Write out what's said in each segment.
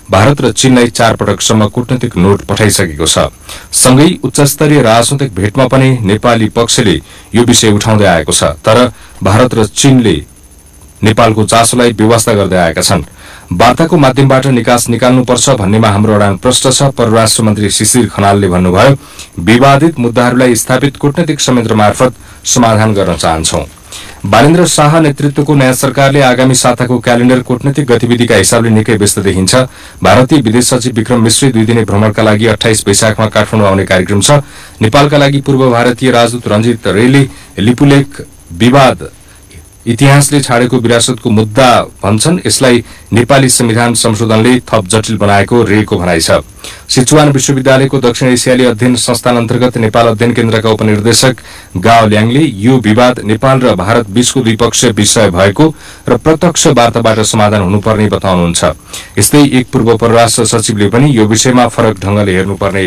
भारत र चीनलाई 4 पटकसम्म कूटनीतिक नोट पठाइसकेको छ। सँगै उच्चस्तरीय राजनैतिक भेटमा पनि नेपाली पक्षले यो विषय उठाउँदै आएको छ। तर भारत र चीनले नेपालको चासोलाई व्यवस्था गर्दै आएका छन्। वार्ताको माध्यमबाट निकास निकाल्नुपर्छ भन्नेमा हाम्रो अडान प्रष्ट छ। परराष्ट्र मन्त्री शिशिर खनालले भन्नुभयो, विवादित मुद्दाहरूलाई स्थापित कूटनीतिक संयन्त्र मार्फत समाधान गर्न चाहन्छौं। बालेन्द्र शाह नेतृत्वको नयाँ सरकारले आगामी साताको क्यालेण्डर कूटनीतिक गतिविधिका हिसाबले निकै व्यस्त देखिन्छ। भारतीय विदेश सचिव विक्रम मिश्री 2 दिने भ्रमणका लागि 28 वैशाखमा काठमाडौँ आउने कार्यक्रम छ। नेपालका लागि पूर्व भारतीय राजदूत रञ्जित रेले लिपुलेख विवाद इतिहासले छाडेको विरासतको मुद्दा भन्छन्। यसलाई नेपाली संविधान संशोधनले थप जटिल बनाएको रेको भनाइ छ। सिचुवान विश्वविद्यालयको दक्षिण एसियाली अध्ययन संस्थान अन्तर्गत नेपाल अध्ययन केन्द्रका उपनिर्देशक गाओ ल्याङले यो विवाद नेपाल र भारत बीचको द्विपक्षीय विषय भएको र प्रत्यक्ष वार्ताबाट समाधान हुनुपर्ने बताउनुहुन्छ। यस्तै एक पूर्व परराष्ट्र सचिवले पनि यो विषयमा फरक ढंगले हेर्नुपर्ने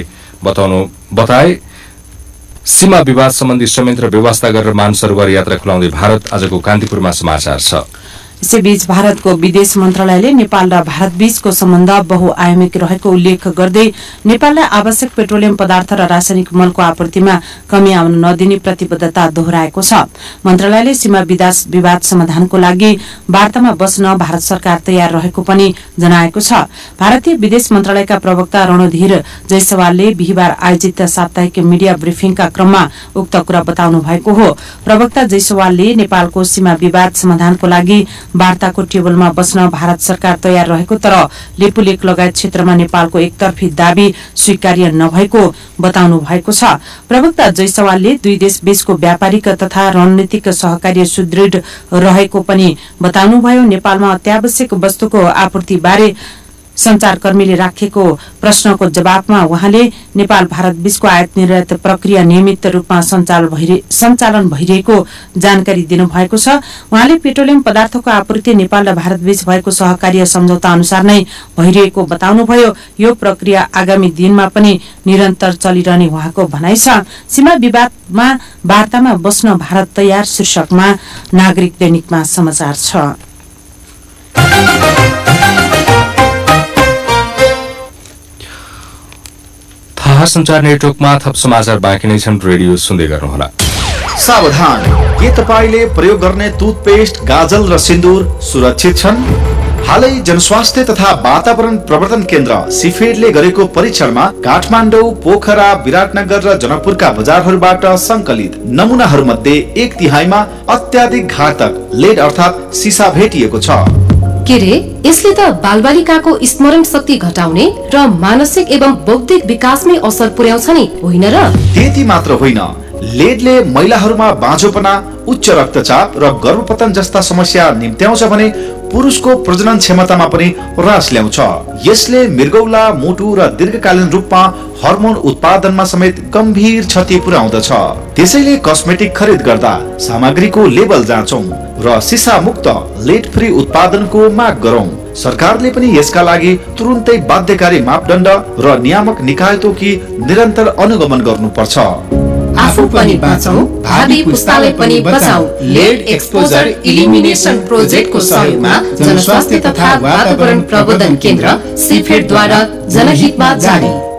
बताए। सीमा विवाद सम्बन्धी संयन्त्र व्यवस्था गरेर मानसरोवर यात्रा खुलाउँदै भारत। आजको कान्तिपुरमा समाचार छ। यसैबीच भारतको विदेश मन्त्रालयले नेपाल र भारत बीचको सम्बन्ध बहुआयामिक रहेको उल्लेख गर्दै नेपाललाई आवश्यक पेट्रोलियम पदार्थ र रासायनिक मलको आपूर्तिमा कमी आउन नदिने प्रतिबद्धता दोहोर्याएको छ। मन्त्रालयले सीमा विवाद समाधानको लागि वार्तामा बस्न भारत सरकार तयार रहेको पनि जनाएको छ। भारतीय विदेश मन्त्रालयका प्रवक्ता रणधीर जयसवालले बिहिबार आयोजित साप्ताहिक मिडिया ब्रिफिङका क्रममा उक्त कुरा बताउनु भएको हो। प्रवक्ता जयसवालले नेपालको सीमा विवाद समाधानको लागि वार्ताको टेबलमा बस्न भारत सरकार तयार रहेको तर लेपुलेक लगायत क्षेत्रमा नेपालको एकतर्फी दावी स्वीकार्य नभएको बताउनु भएको छ। प्रवक्ता जयसवालले दुई देश बीचको व्यापारिक तथा रणनीतिक सहकार्य सुदृढ रहेको पनि बताउनुभयो। नेपालमा अत्यावश्यक वस्तुको आपूर्ति बारे संचारकर्मीले राखेको प्रश्नको जवाफमा उहाँले नेपाल भारत बीचको आयात निर्यात प्रक्रिया नियमित रूपमा सञ्चालन भइरहेको जानकारी दिनुभएको छ। उहाँले पेट्रोलियम पदार्थको आपूर्ति नेपाल र भारत बीच भएको सहकार्य सम्झौता अनुसार नै भइरहेको बताउनुभयो। यो प्रक्रिया आगामी दिनमा पनि निरन्तर चलिरहने उहाँको भनाइ छ। सीमा विवादमा वार्तामा बस्न भारत तयार शीर्षकमा नागरिक दैनिकमा समाचार छ। संचार नेटवर्कमा थप समाचार बाँकी नै छन्। रेडियो सुन्दै गर्नुहोला। सावधान, के तपाईले प्रयोग गर्ने टुथपेस्ट, गाजल र सिन्दूर सुरक्षित छन्? हालै जनस्वास्थ्य तथा वातावरण प्रवर्धन केन्द्र सिफेडले गरेको परीक्षणमा काठमाडौँ, पोखरा, विराटनगर र जनकपुरका बजारहरूबाट संकलित नमुनाहरूमध्ये 1/3 अत्याधिक घातक लेड अर्थात सिसा भेटिएको छ। के रे, यसले त बालबालिकाको स्मरण शक्ति घटाउने र मानसिक एवं बौद्धिक विकासमै असर पुर्याउँछ नि, होइन र? त्यति मात्र होइन, लेडले महिलाहरूमा बाँझोपना, उच्च रक्तचाप र गर्भपतन जस्ता समस्या निम्त्याउँछ भने पुरुषको प्रजनन क्षमतामा पनि ह्रास ल्याउँछ। यसले मृगौला, मुटु र दीर्घकालीन रूपमा हर्मोन उत्पादनमा समेत गम्भीर क्षति पुर्याउँदछ। त्यसैले कस्मेटिक खरिद गर्दा सामग्रीको लेबल जाँचौं र सिसा मुक्त लेड फ्री उत्पादनको माग गरौं। सरकारले पनि यसका लागि तुरुन्तै बाध्यकारी मापदण्ड र नियामक निकाय तोकी निरन्तर अनुगमन गर्नुपर्छ। आफू पनि बाँचौं, भावी पुस्तालाई पनि बचाऊ। लेड एक्सपोजर इलिमिनेसन प्रोजेक्टको सहयोगमा जनस्वास्थ्य तथा वातावरण प्रबन्धन केन्द्र सिफेडद्वारा जनहितमा जारी।